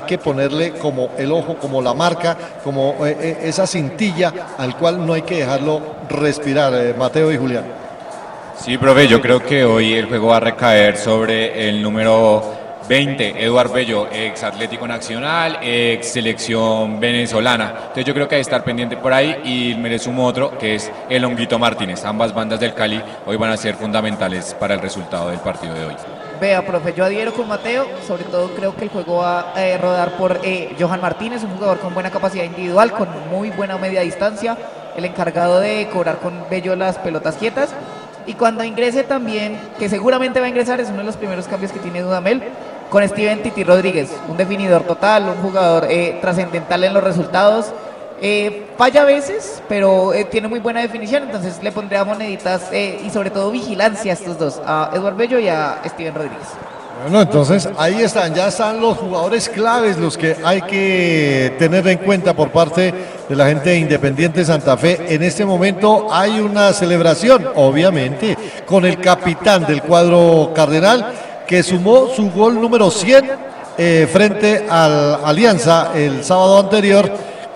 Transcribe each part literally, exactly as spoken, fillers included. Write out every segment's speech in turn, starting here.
que ponerle como el ojo, como la marca, como eh, eh, esa cintilla al cual no hay que dejarlo respirar, eh, Mateo y Julián. Sí, profe, yo creo que hoy el juego va a recaer sobre el número veinte, Eduard Bello, ex Atlético Nacional, ex selección venezolana. Entonces yo creo que hay que estar pendiente por ahí, y me sumo otro que es el Honguito Martínez. Ambas bandas del Cali hoy van a ser fundamentales para el resultado del partido de hoy. Vea, profe, yo adhiero con Mateo, sobre todo creo que el juego va a eh, rodar por eh, Johan Martínez, un jugador con buena capacidad individual, con muy buena media distancia, el encargado de cobrar con Bello las pelotas quietas. Y cuando ingrese también, que seguramente va a ingresar, es uno de los primeros cambios que tiene Dudamel, con Steven Titi Rodríguez, un definidor total, un jugador eh, trascendental en los resultados. Eh, falla a veces, pero eh, tiene muy buena definición, entonces le pondría moneditas eh, y sobre todo vigilancia a estos dos, a Eduard Bello y a Steven Rodríguez. Bueno, entonces ahí están, ya están los jugadores claves, los que hay que tener en cuenta por parte de la gente de Independiente Santa Fe. En este momento hay una celebración, obviamente, con el capitán del cuadro cardenal, que sumó su gol número cien eh, frente al Alianza el sábado anterior,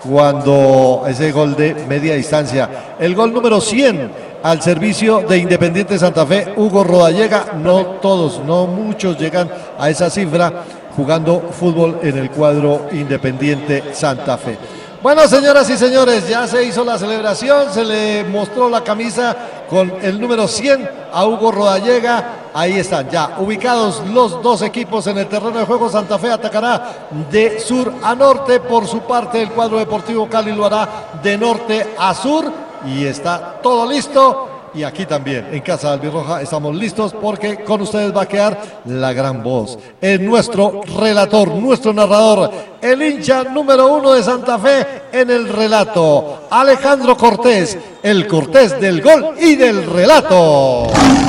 cuando ese gol de media distancia, el gol número cien al servicio de Independiente Santa Fe, Hugo Rodallega. No todos, no muchos llegan a esa cifra jugando fútbol en el cuadro Independiente Santa Fe. Bueno, señoras y señores, ya se hizo la celebración, se le mostró la camisa con el número cien a Hugo Rodallega. Ahí están ya ubicados los dos equipos en el terreno de juego. Santa Fe atacará de sur a norte. Por su parte, el cuadro Deportivo Cali lo hará de norte a sur. Y está todo listo. Y aquí también, en Casa de Albirroja, estamos listos, porque con ustedes va a quedar la gran voz, el nuestro relator, nuestro narrador, el hincha número uno de Santa Fe en el relato, Alejandro Cortés, el Cortés del gol y del relato.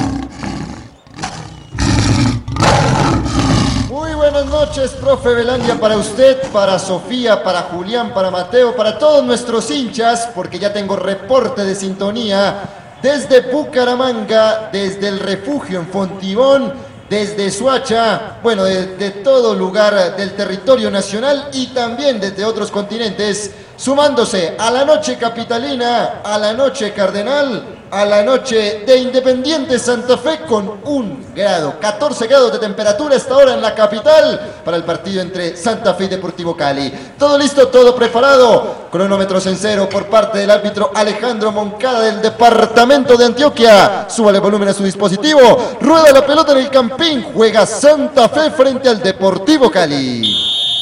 Muy buenas noches, profe Belandia, para usted, para Sofía, para Julián, para Mateo, para todos nuestros hinchas, porque ya tengo reporte de sintonía desde Bucaramanga, desde el refugio en Fontibón, desde Suacha, bueno, de, de todo lugar del territorio nacional y también desde otros continentes, sumándose a la noche capitalina, a la noche cardenal, a la noche de Independiente Santa Fe, con un grado, catorce grados de temperatura esta hora en la capital para el partido entre Santa Fe y Deportivo Cali. Todo listo, todo preparado, cronómetros en cero por parte del árbitro Alejandro Moncada del departamento de Antioquia. Súbale volumen a su dispositivo, rueda la pelota en el campín, juega Santa Fe frente al Deportivo Cali.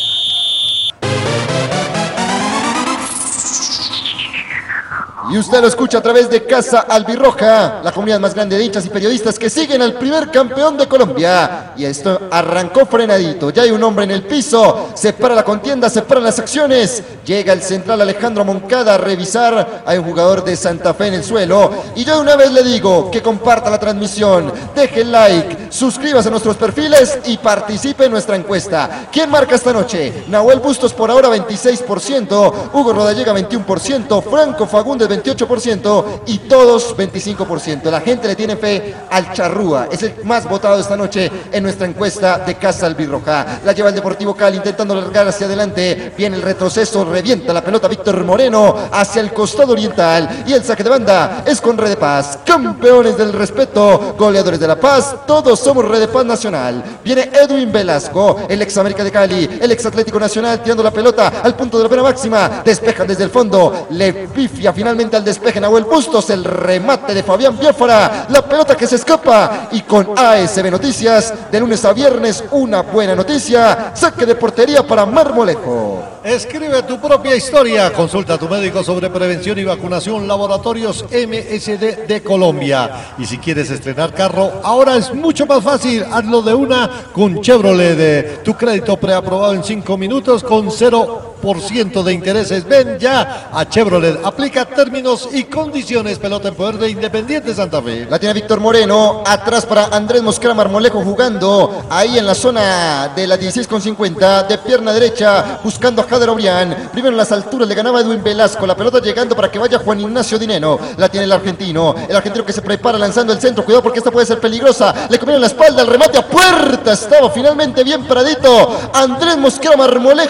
Y usted lo escucha a través de Casa Albirroja, la comunidad más grande de hinchas y periodistas que siguen al primer campeón de Colombia. Y esto arrancó frenadito, ya hay un hombre en el piso, se para la contienda, se paran las acciones. Llega el central Alejandro Moncada a revisar, hay un jugador de Santa Fe en el suelo. Y yo de una vez le digo que comparta la transmisión, deje el like, suscríbase a nuestros perfiles y participe en nuestra encuesta. ¿Quién marca esta noche? Nahuel Bustos por ahora veintiséis por ciento, Hugo Rodallega veintiuno por ciento, Franco Fagundes veintiocho por ciento y todos veinticinco por ciento. La gente le tiene fe al Charrúa, es el más votado esta noche en nuestra encuesta de Casa Albirroja. La lleva el Deportivo Cali intentando largar hacia adelante, viene el retroceso, revienta la pelota Víctor Moreno hacia el costado oriental y el saque de banda es con Red de Paz, campeones del respeto, goleadores de La Paz, todos somos Red de Paz Nacional. Viene Edwin Velasco, el ex América de Cali, el ex Atlético Nacional, tirando la pelota al punto de la pena máxima, despejan desde el fondo, le pifia finalmente al despeje Nahuel Bustos, el remate de Fabián Biafara, la pelota que se escapa. Y con A S B Noticias, de lunes a viernes, una buena noticia, saque de portería para Marmolejo. Escribe tu propia historia, consulta a tu médico sobre prevención y vacunación, Laboratorios M S D de Colombia. Y si quieres estrenar carro, ahora es mucho más fácil, hazlo de una con Chevrolet, de tu crédito preaprobado en cinco minutos con cero por ciento de intereses. Ven ya a Chevrolet, aplica términos y condiciones. Pelota en poder de Independiente Santa Fe. La tiene Víctor Moreno, atrás para Andrés Mosquera Marmolejo, jugando ahí en la zona de la dieciséis con cincuenta, de pierna derecha, buscando a Jader Obrián. Primero en las alturas le ganaba Edwin Velasco, la pelota llegando para que vaya Juan Ignacio Dineno. La tiene el argentino, el argentino que se prepara lanzando el centro, cuidado porque esta puede ser peligrosa. Le comieron la espalda, el remate a puerta, estaba finalmente bien paradito Andrés Mosquera Marmolejo.